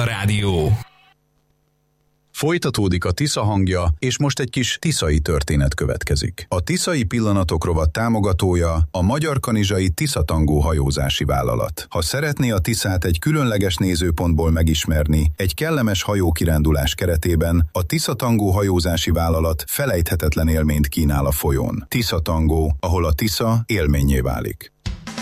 Panda Rádió. Folytatódik a Tisza hangja, és most egy kis tiszai történet következik. A Tiszai Pillanatok rovat támogatója a Magyar Kanizsai Tiszatangó hajózási vállalat. Ha szeretné a Tiszát egy különleges nézőpontból megismerni, egy kellemes hajókirándulás keretében a Tiszatangó hajózási vállalat felejthetetlen élményt kínál a folyón. Tiszatangó, ahol a Tisza élménnyé válik.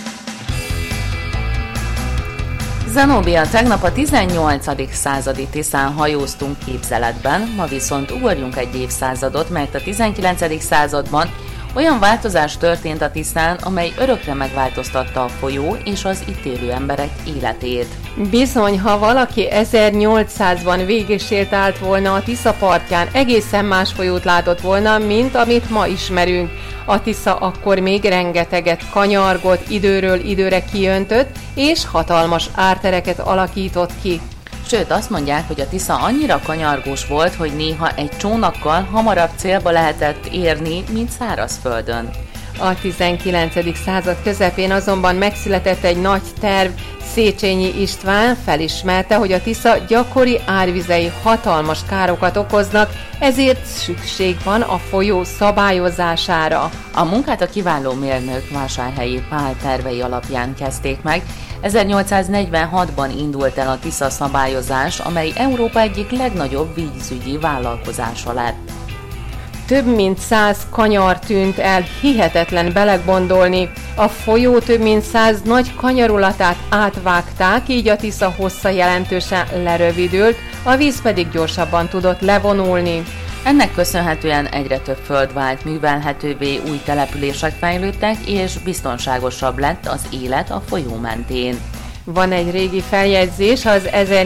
Zenobia, tegnap a 18. századi Tiszán hajóztunk képzeletben, ma viszont ugorjunk egy évszázadot, mert a 19. században olyan változás történt a Tiszán, amely örökre megváltoztatta a folyó és az itt élő emberek életét. Bizony, ha valaki 1800-ban végigsért állt volna a Tisza partján, egészen más folyót látott volna, mint amit ma ismerünk. A Tisza akkor még rengeteget kanyargott, időről időre kiöntött, és hatalmas ártereket alakított ki. Sőt, azt mondják, hogy a Tisza annyira kanyargós volt, hogy néha egy csónakkal hamarabb célba lehetett érni, mint szárazföldön. A 19. század közepén azonban megszületett egy nagy terv. Széchenyi István felismerte, hogy a Tisza gyakori árvizei hatalmas károkat okoznak, ezért szükség van a folyó szabályozására. A munkát a kiváló mérnök Vásárhelyi Pál tervei alapján kezdték meg. 1846-ban indult el a Tisza szabályozás, amely Európa egyik legnagyobb vízügyi vállalkozása lett. Több mint 100 kanyar tűnt el, hihetetlen belegondolni. A folyó több mint 100 nagy kanyarulatát átvágták, így a Tisza hossza jelentősen lerövidült, a víz pedig gyorsabban tudott levonulni. Ennek köszönhetően egyre több föld vált művelhetővé, új települések fejlődtek, és biztonságosabb lett az élet a folyó mentén. Van egy régi feljegyzés az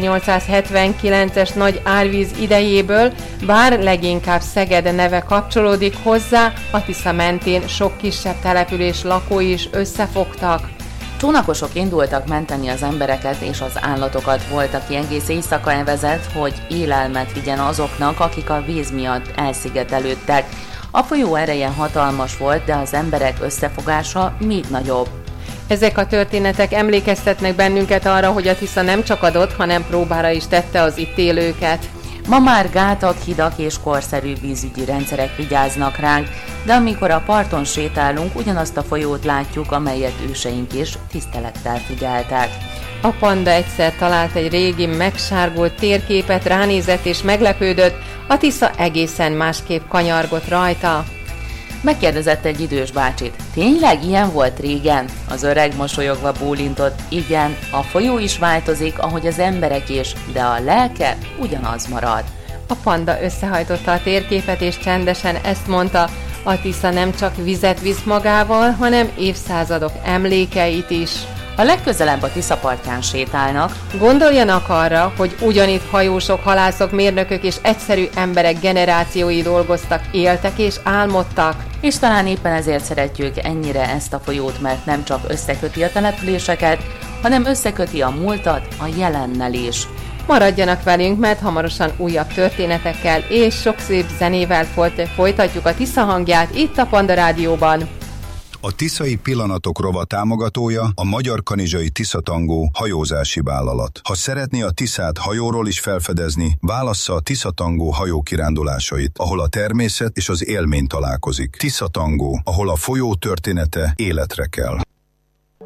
1879-es nagy árvíz idejéből, bár leginkább Szeged neve kapcsolódik hozzá, a Tisza mentén sok kisebb település lakói is összefogtak. Csónakosok indultak menteni az embereket és az állatokat, volt, aki egész éjszaka evezett, hogy élelmet vigyen azoknak, akik a víz miatt elszigetelődtek. A folyó ereje hatalmas volt, de az emberek összefogása még nagyobb. Ezek a történetek emlékeztetnek bennünket arra, hogy a Tisza nem csak adott, hanem próbára is tette az itt élőket. Ma már gátak, hidak és korszerű vízügyi rendszerek vigyáznak ránk, de amikor a parton sétálunk, ugyanazt a folyót látjuk, amelyet őseink is tisztelettel figyeltek. A panda egyszer talált egy régi, megsárgult térképet, ránézett és meglepődött, a Tisza egészen másképp kanyargott rajta. Megkérdezett egy idős bácsit, tényleg ilyen volt régen? Az öreg mosolyogva bólintott, igen, a folyó is változik, ahogy az emberek is, de a lelke ugyanaz marad. A panda összehajtotta a térképet és csendesen ezt mondta, a Tisza nem csak vizet visz magával, hanem évszázadok emlékeit is. A legközelebb a Tisza partján sétálnak, gondoljanak arra, hogy ugyanitt hajósok, halászok, mérnökök és egyszerű emberek generációi dolgoztak, éltek és álmodtak. És talán éppen ezért szeretjük ennyire ezt a folyót, mert nem csak összeköti a településeket, hanem összeköti a múltat a jelennel is. Maradjanak velünk, mert hamarosan újabb történetekkel és sok szép zenével folytatjuk a Tisza hangját itt a Panda Rádióban. A Tiszai Pillanatok rovat támogatója a Magyar Kanizsai Tiszatangó hajózási vállalat. Ha szeretné a Tiszát hajóról is felfedezni, válassza a Tiszatangó hajókirándulásait, ahol a természet és az élmény találkozik. Tiszatangó, ahol a folyó története életre kell.